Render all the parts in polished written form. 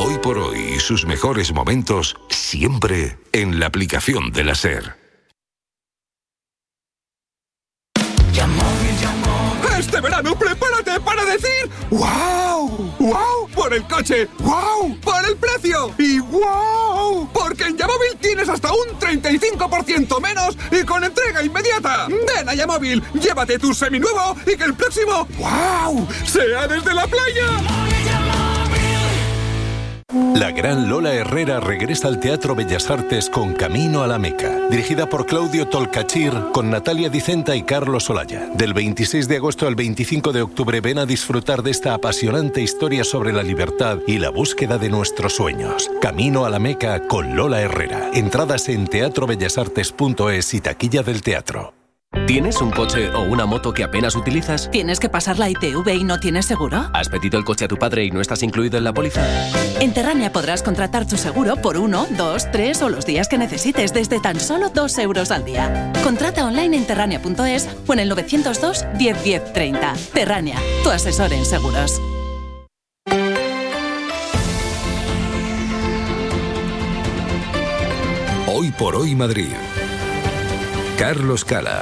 Hoy por hoy y sus mejores momentos siempre en la aplicación de la SER. Este verano prepárate para decir ¡wow! ¡Wow! Por el coche, ¡wow! Por el precio y ¡wow! Porque en Yamóvil tienes hasta un 35% menos y con entrega inmediata. Ven a Yamóvil, llévate tu seminuevo y que el próximo ¡wow! sea desde la playa. La gran Lola Herrera regresa al Teatro Bellas Artes con Camino a la Meca, dirigida por Claudio Tolcachir, con Natalia Dicenta y Carlos Olaya. Del 26 de agosto al 25 de octubre ven a disfrutar de esta apasionante historia sobre la libertad y la búsqueda de nuestros sueños. Camino a la Meca con Lola Herrera. Entradas en teatrobellasartes.es y taquilla del teatro. ¿Tienes un coche o una moto que apenas utilizas? ¿Tienes que pasar la ITV y no tienes seguro? ¿Has pedido el coche a tu padre y no estás incluido en la póliza? En Terrania podrás contratar tu seguro por 1, 2, 3 o los días que necesites desde tan solo 2 euros al día. Contrata online en terrania.es o en el 902 10 10 30. Terrania, tu asesor en seguros. Hoy por hoy Madrid. Carlos Cala.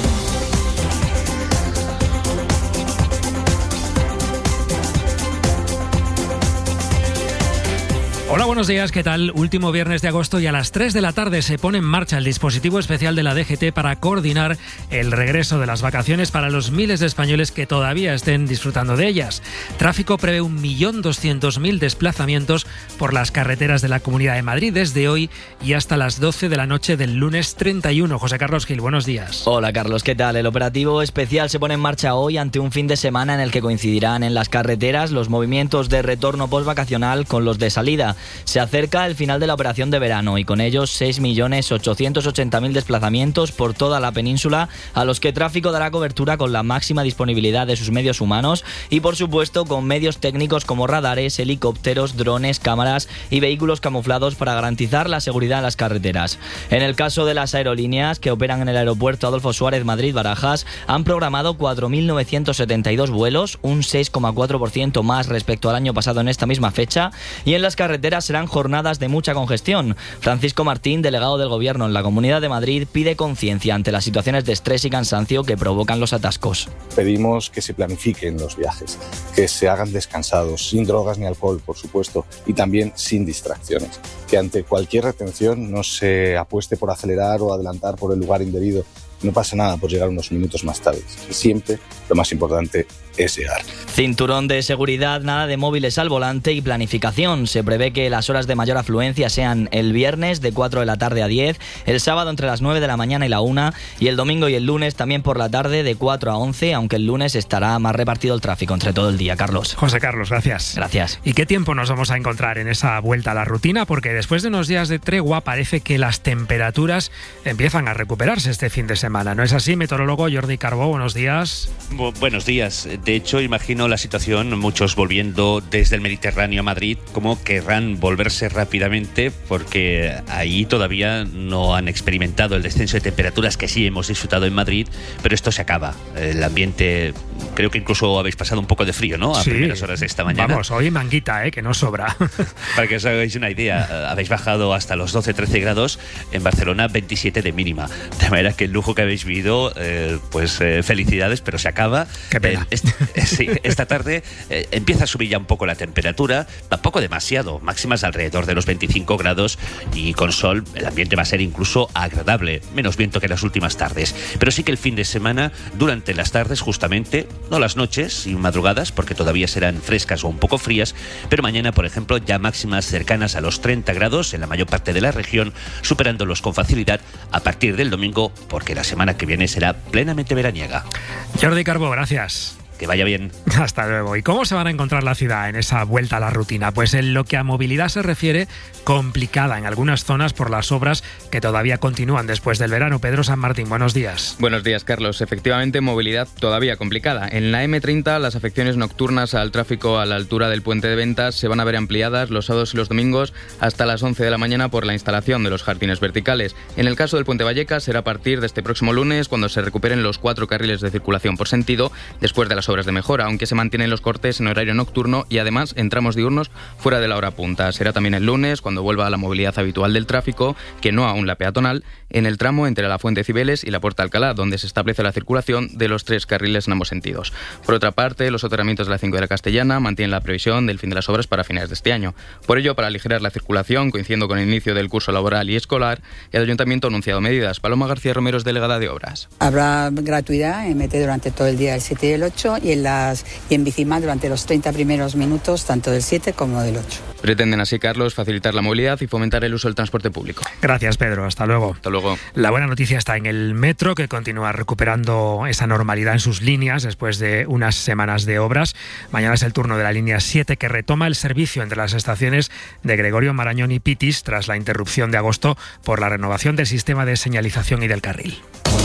Hola, buenos días, ¿qué tal? Último viernes de agosto y a las 3 de la tarde se pone en marcha el dispositivo especial de la DGT para coordinar el regreso de las vacaciones para los miles de españoles que todavía estén disfrutando de ellas. Tráfico prevé 1.200.000 desplazamientos por las carreteras de la Comunidad de Madrid desde hoy y hasta las 12 de la noche del lunes 31. José Carlos Gil, buenos días. Hola Carlos, ¿qué tal? El operativo especial se pone en marcha hoy ante un fin de semana en el que coincidirán en las carreteras los movimientos de retorno postvacacional con los de salida. Se acerca el final de la operación de verano y con ellos 6.880.000 desplazamientos por toda la península a los que Tráfico dará cobertura con la máxima disponibilidad de sus medios humanos y por supuesto con medios técnicos como radares, helicópteros, drones, cámaras y vehículos camuflados para garantizar la seguridad en las carreteras. En el caso de las aerolíneas que operan en el aeropuerto Adolfo Suárez Madrid-Barajas han programado 4.972 vuelos, un 6,4% más respecto al año pasado en esta misma fecha, y en las carreteras serán jornadas de mucha congestión. Francisco Martín, delegado del Gobierno en la Comunidad de Madrid, pide conciencia ante las situaciones de estrés y cansancio que provocan los atascos. Pedimos que se planifiquen los viajes, que se hagan descansados, sin drogas ni alcohol, por supuesto, y también sin distracciones. Que ante cualquier retención no se apueste por acelerar o adelantar por el lugar indebido. No pasa nada por llegar unos minutos más tarde. Siempre lo más importante es llegar. Cinturón de seguridad, nada de móviles al volante y planificación. Se prevé que las horas de mayor afluencia sean el viernes de 4 de la tarde a 10, el sábado entre las 9 de la mañana y la 1 y el domingo y el lunes también por la tarde de 4 a 11, aunque el lunes estará más repartido el tráfico entre todo el día. Carlos. José Carlos, gracias. Gracias. ¿Y qué tiempo nos vamos a encontrar en esa vuelta a la rutina? Porque después de unos días de tregua parece que las temperaturas empiezan a recuperarse este fin de semana. ¿No es así, meteorólogo Jordi Carbó? Buenos días. Buenos días. De hecho, imagino la situación, muchos volviendo desde el Mediterráneo a Madrid, como querrán volverse rápidamente porque ahí todavía no han experimentado el descenso de temperaturas que sí hemos disfrutado en Madrid, pero esto se acaba. El ambiente, creo que incluso habéis pasado un poco de frío, ¿no? A primeras horas de esta mañana. Vamos, hoy manguita, que no sobra. Para que os hagáis una idea, habéis bajado hasta los 12-13 grados, en Barcelona 27 de mínima. De manera que el lujo que habéis vivido, felicidades, pero se acaba. Qué pena. Sí, esta tarde empieza a subir ya un poco la temperatura, tampoco demasiado, máximas alrededor de los 25 grados y con sol el ambiente va a ser incluso agradable, menos viento que las últimas tardes. Pero sí que el fin de semana, durante las tardes justamente, no las noches y madrugadas, porque todavía serán frescas o un poco frías, pero mañana, por ejemplo, ya máximas cercanas a los 30 grados en la mayor parte de la región, superándolos con facilidad a partir del domingo, porque la semana que viene será plenamente veraniega. Jordi Carbó, gracias. Que vaya bien. Hasta luego. ¿Y cómo se van a encontrar la ciudad en esa vuelta a la rutina? Pues en lo que a movilidad se refiere, complicada en algunas zonas por las obras que todavía continúan después del verano. Pedro San Martín, buenos días. Buenos días, Carlos. Efectivamente, movilidad todavía complicada. En la M30, las afecciones nocturnas al tráfico a la altura del puente de Ventas se van a ver ampliadas los sábados y los domingos hasta las 11 de la mañana por la instalación de los jardines verticales. En el caso del puente Vallecas será a partir de este próximo lunes cuando se recuperen los 4 carriles de circulación por sentido después de las las obras de mejora, aunque se mantienen los cortes en horario nocturno y además en tramos diurnos fuera de la hora punta. Será también el lunes cuando vuelva a la movilidad habitual del tráfico, que no aún la peatonal, en el tramo entre la Fuente Cibeles y la Puerta Alcalá, donde se establece la circulación de los 3 carriles en ambos sentidos. Por otra parte, los soterramientos de la 5 de la Castellana mantienen la previsión del fin de las obras para finales de este año. Por ello, para aligerar la circulación, coincidiendo con el inicio del curso laboral y escolar, el Ayuntamiento ha anunciado medidas. Paloma García Romero es delegada de obras. Habrá gratuidad en MT durante todo el día del 7 y el 8 y en Bicimar durante los 30 primeros minutos, tanto del 7 como del 8. Pretenden así, Carlos, facilitar la movilidad y fomentar el uso del transporte público. Gracias, Pedro. Hasta luego. Hasta luego. La buena noticia está en el metro, que continúa recuperando esa normalidad en sus líneas después de unas semanas de obras. Mañana es el turno de la línea 7, que retoma el servicio entre las estaciones de Gregorio Marañón y Pitis tras la interrupción de agosto por la renovación del sistema de señalización y del carril.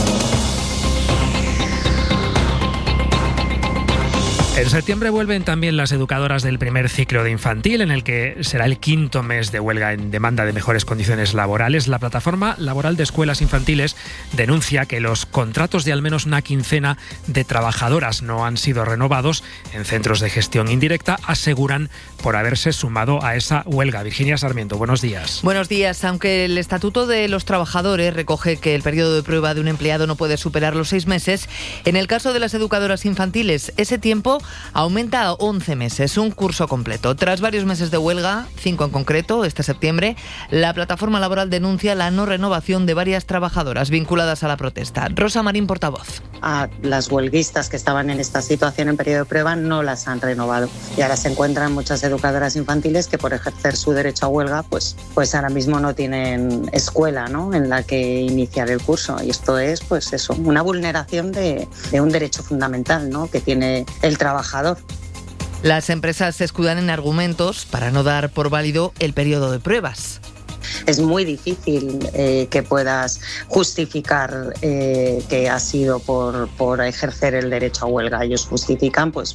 En septiembre vuelven también las educadoras del primer ciclo de infantil, en el que será el 5º mes de huelga en demanda de mejores condiciones laborales. La plataforma laboral de escuelas infantiles denuncia que los contratos de al menos una quincena de trabajadoras no han sido renovados en centros de gestión indirecta, aseguran, por haberse sumado a esa huelga. Virginia Sarmiento, buenos días. Buenos días. Aunque el Estatuto de los Trabajadores recoge que el periodo de prueba de un empleado no puede superar los 6 meses, en el caso de las educadoras infantiles, ese tiempo aumenta a 11 meses, un curso completo. Tras varios meses de huelga, 5 en concreto, este septiembre, la plataforma laboral denuncia la no renovación de varias trabajadoras vinculadas a la protesta. Rosa Marín, portavoz. A las huelguistas que estaban en esta situación en periodo de prueba no las han renovado. Y ahora se encuentran muchas educadoras infantiles que por ejercer su derecho a huelga, pues ahora mismo no tienen escuela, ¿no?, en la que iniciar el curso. Y esto es, pues eso, una vulneración de un derecho fundamental, ¿no?, que tiene el trabajador. Las empresas se escudan en argumentos para no dar por válido el periodo de pruebas. Es muy difícil que puedas justificar que ha sido por ejercer el derecho a huelga. Ellos justifican, pues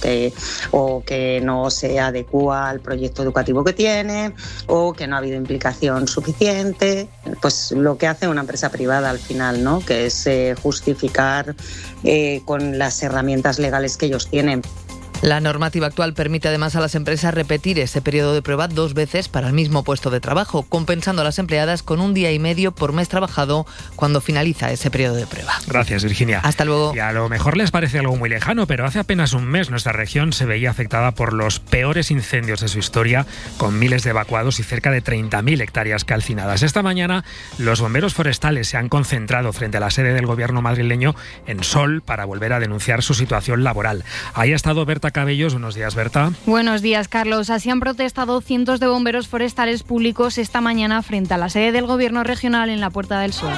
que no se adecúa al proyecto educativo que tiene, o que no ha habido implicación suficiente. Pues lo que hace una empresa privada al final, ¿no?, que es justificar con las herramientas legales que ellos tienen. La normativa actual permite además a las empresas repetir ese periodo de prueba 2 veces para el mismo puesto de trabajo, compensando a las empleadas con 1 día y medio por mes trabajado cuando finaliza ese periodo de prueba. Gracias, Virginia. Hasta luego. Y a lo mejor les parece algo muy lejano, pero hace apenas un mes nuestra región se veía afectada por los peores incendios de su historia, con miles de evacuados y cerca de 30.000 hectáreas calcinadas. Esta mañana los bomberos forestales se han concentrado frente a la sede del gobierno madrileño en Sol para volver a denunciar su situación laboral. Ahí ha estado Berta Cabellos. Buenos días, Berta. Buenos días, Carlos. Así han protestado cientos de bomberos forestales públicos esta mañana frente a la sede del Gobierno regional en la Puerta del Sol.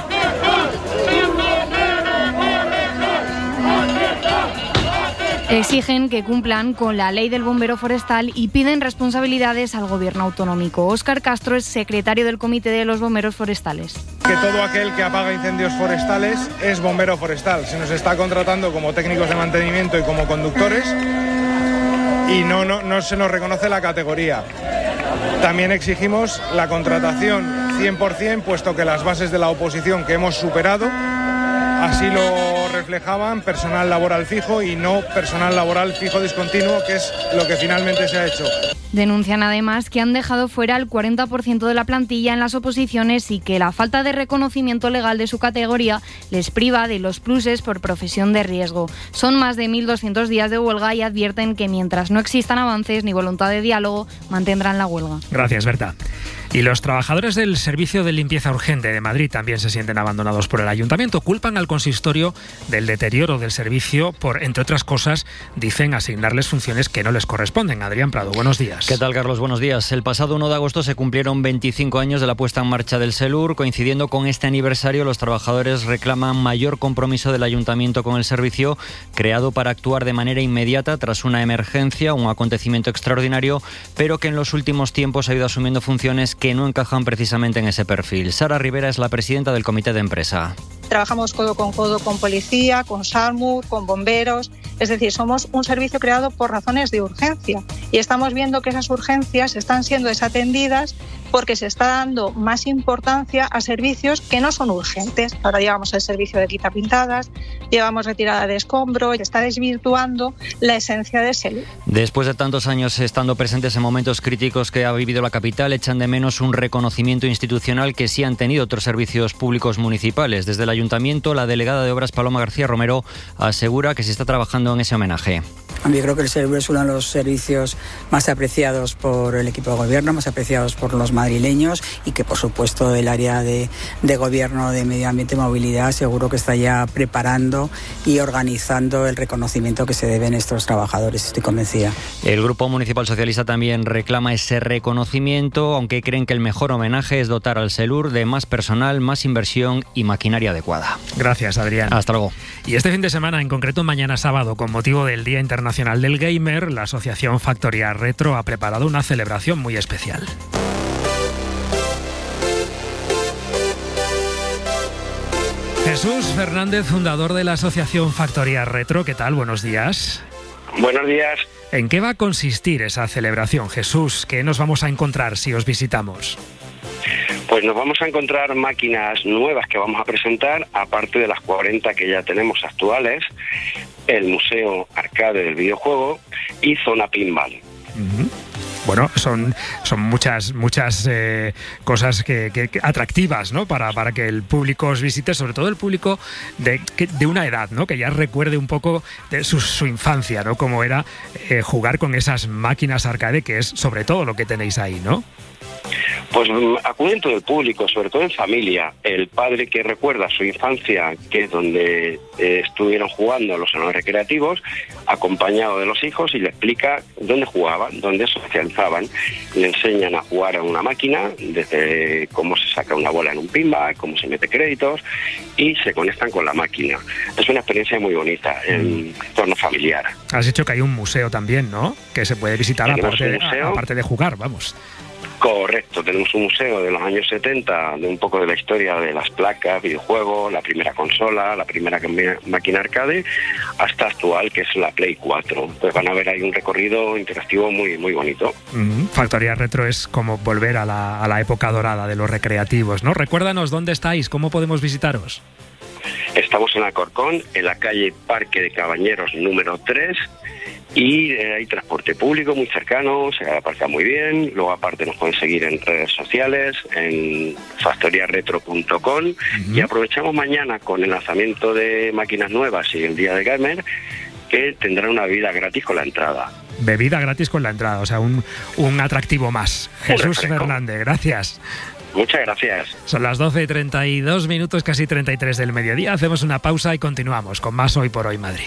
Exigen que cumplan con la ley del bombero forestal y piden responsabilidades al Gobierno autonómico. Óscar Castro es secretario del Comité de los Bomberos Forestales. Que todo aquel que apaga incendios forestales es bombero forestal. Se nos está contratando como técnicos de mantenimiento y como conductores y no se nos reconoce la categoría. También exigimos la contratación 100%, puesto que las bases de la oposición que hemos superado así lo reflejaban, personal laboral fijo y no personal laboral fijo discontinuo, que es lo que finalmente se ha hecho. Denuncian además que han dejado fuera el 40% de la plantilla en las oposiciones y que la falta de reconocimiento legal de su categoría les priva de los pluses por profesión de riesgo. Son más de 1.200 días de huelga y advierten que mientras no existan avances ni voluntad de diálogo, mantendrán la huelga. Gracias, Berta. Y los trabajadores del Servicio de Limpieza Urgente de Madrid también se sienten abandonados por el Ayuntamiento. Culpan al consistorio del deterioro del servicio por, entre otras cosas, dicen asignarles funciones que no les corresponden. Adrián Prado, buenos días. ¿Qué tal, Carlos? Buenos días. El pasado 1 de agosto se cumplieron 25 años de la puesta en marcha del SELUR. Coincidiendo con este aniversario, los trabajadores reclaman mayor compromiso del Ayuntamiento con el servicio, creado para actuar de manera inmediata tras una emergencia, un acontecimiento extraordinario, pero que en los últimos tiempos ha ido asumiendo funciones que no encajan precisamente en ese perfil. Sara Rivera es la presidenta del comité de empresa. Trabajamos codo con policía, con SARMUR, con bomberos Es decir, somos un servicio creado por razones de urgencia y estamos viendo que esas urgencias están siendo desatendidas porque se está dando más importancia a servicios que no son urgentes. Ahora llevamos el servicio de quitapintadas, llevamos retirada de escombro, y está desvirtuando la esencia de salud. Después de tantos años estando presentes en momentos críticos que ha vivido la capital, echan de menos un reconocimiento institucional que sí han tenido otros servicios públicos municipales. Desde el Ayuntamiento, la delegada de Obras Paloma García Romero asegura que se está trabajando en ese homenaje. Yo creo que el SELUR es uno de los servicios más apreciados por el equipo de gobierno, más apreciados por los madrileños y que, por supuesto, el área de gobierno de medio ambiente y movilidad seguro que está ya preparando y organizando el reconocimiento que se deben a estos trabajadores, estoy convencida. El Grupo Municipal Socialista también reclama ese reconocimiento, aunque creen que el mejor homenaje es dotar al SELUR de más personal, más inversión y maquinaria adecuada. Gracias, Adrián. Hasta luego. Y este fin de semana, en concreto mañana sábado, con motivo del Día Internacional del Gamer, la asociación Factoría Retro ha preparado una celebración muy especial. Jesús Fernández, fundador de la asociación Factoría Retro, ¿qué tal? Buenos días. Buenos días. ¿En qué va a consistir esa celebración, Jesús? ¿Qué nos vamos a encontrar si os visitamos? Pues nos vamos a encontrar máquinas nuevas que vamos a presentar, aparte de las 40 que ya tenemos actuales, el Museo Arcade del Videojuego y Zona Pinball. Uh-huh. Bueno, son muchas cosas que atractivas, ¿no? Para que el público os visite, sobre todo el público de una edad, ¿no? Que ya recuerde un poco de su infancia, ¿no? Cómo era jugar con esas máquinas arcade, que es sobre todo lo que tenéis ahí, ¿no? Pues acuden todo el público, sobre todo en familia. El padre que recuerda su infancia, que es donde estuvieron jugando los salones recreativos, acompañado de los hijos, y le explica dónde jugaban, dónde socializaban. Le enseñan a jugar a una máquina, desde cómo se saca una bola en un pinball, cómo se mete créditos, y se conectan con la máquina. Es una experiencia muy bonita, en entorno familiar. Has dicho que hay un museo también, ¿no? Que se puede visitar aparte de jugar, vamos. Correcto, tenemos un museo de los años 70, de un poco de la historia de las placas, videojuegos, la primera consola, la primera máquina arcade, hasta actual, que es la Play 4. Pues van a ver ahí un recorrido interactivo muy, muy bonito. Factoría Retro es como volver a la época dorada de los recreativos, ¿no? Recuérdanos dónde estáis, cómo podemos visitaros. Estamos en Alcorcón, en la calle Parque de Cabañeros número 3, y hay transporte público muy cercano, se aparca muy bien. Luego aparte nos pueden seguir en redes sociales, en factoriaretro.com, y aprovechamos mañana con el lanzamiento de máquinas nuevas y el Día de Gamer, que tendrá una bebida gratis con la entrada. Bebida gratis con la entrada, o sea, un atractivo más. Jesús Fernández, gracias. Muchas gracias. Son las 12:32, casi 33 del mediodía. Hacemos una pausa y continuamos con más Hoy por Hoy Madrid.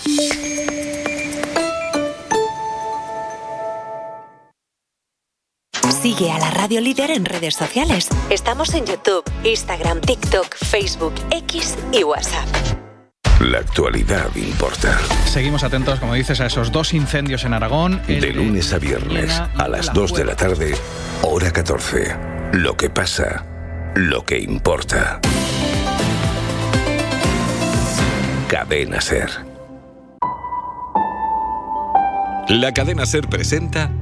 Sigue a la Radio Líder en redes sociales. Estamos en YouTube, Instagram, TikTok, Facebook, X y WhatsApp. La actualidad importa. Seguimos atentos, como dices, a esos 2 incendios en Aragón. De lunes a viernes, a las 2 de la tarde, hora 14. Lo que pasa, lo que importa. Cadena SER. La Cadena SER presenta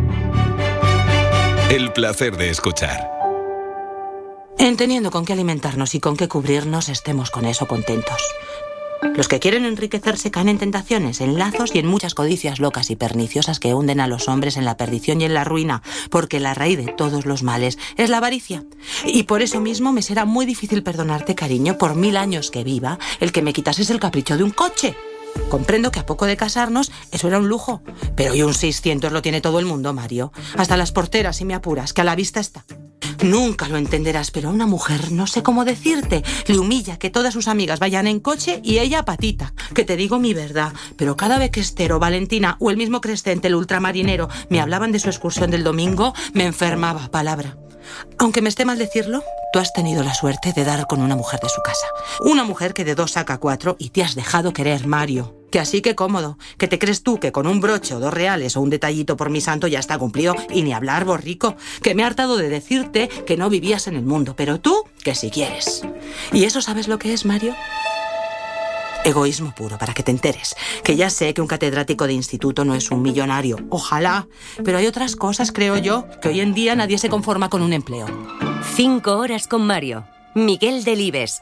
El placer de escuchar. Teniendo con qué alimentarnos y con qué cubrirnos, estemos con eso contentos. Los que quieren enriquecerse caen en tentaciones, en lazos y en muchas codicias locas y perniciosas que hunden a los hombres en la perdición y en la ruina, porque la raíz de todos los males es la avaricia. Y por eso mismo me será muy difícil perdonarte, cariño, por 1000 años que viva, el que me quitases el capricho de un coche. Comprendo que a poco de casarnos eso era un lujo, pero hoy un 600 lo tiene todo el mundo, Mario. Hasta las porteras, si me apuras, que a la vista está. Nunca lo entenderás, pero a una mujer, no sé cómo decirte, le humilla que todas sus amigas vayan en coche y ella a patita. Que te digo mi verdad, pero cada vez que Esther o Valentina o el mismo Crescente, el ultramarinero, me hablaban de su excursión del domingo, me enfermaba, palabra. Aunque me esté mal decirlo, tú has tenido la suerte de dar con una mujer de su casa. Una mujer que de 2 saca 4 y te has dejado querer, Mario. Que así que cómodo, que te crees tú que con un broche o 2 reales o un detallito por mi santo ya está cumplido, y ni hablar, borrico, que me he hartado de decirte que no vivías en el mundo, pero tú, que si quieres. ¿Y eso sabes lo que es, Mario? Egoísmo puro, para que te enteres. Que ya sé que un catedrático de instituto no es un millonario. Ojalá. Pero hay otras cosas, creo yo, que hoy en día nadie se conforma con un empleo. 5 horas con Mario. Miguel Delibes.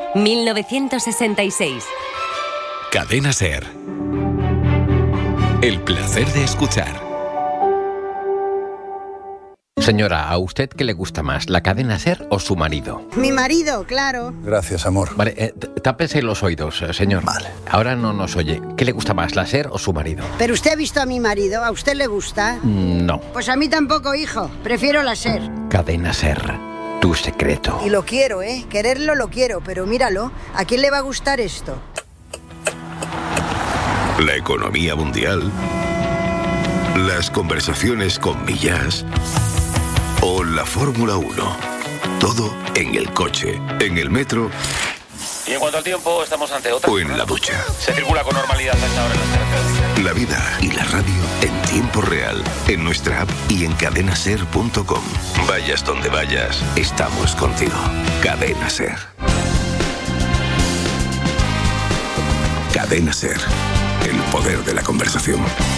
1966. Cadena SER. El placer de escuchar. Señora, ¿a usted qué le gusta más, la cadena SER o su marido? Mi marido, claro. Gracias, amor. Vale, tápese los oídos, señor. Vale. Ahora no nos oye. ¿Qué le gusta más, la SER o su marido? ¿Pero usted ha visto a mi marido? ¿A usted le gusta? No. Pues a mí tampoco, hijo. Prefiero la SER. Cadena SER, tu secreto. Y lo quiero, ¿eh? Quererlo lo quiero, pero míralo. ¿A quién le va a gustar esto? La economía mundial. Las conversaciones con Millás. O la Fórmula 1. Todo en el coche, en el metro. Y en cuanto al tiempo, estamos ante otra. O en la ducha. Se circula con normalidad a esta hora en las carreteras. La vida y la radio en tiempo real. En nuestra app y en cadenaser.com. Vayas donde vayas, estamos contigo. Cadena SER. Cadena SER. El poder de la conversación.